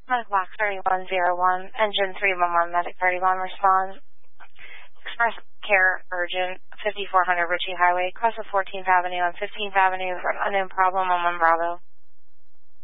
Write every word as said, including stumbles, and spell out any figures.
Medic Box thirty-one oh one, Engine three one one, Medic thirty-one responds. Express Care Urgent, fifty-four hundred Ritchie Highway, cross of fourteenth Avenue on fifteenth Avenue for an unknown problem on one Bravo.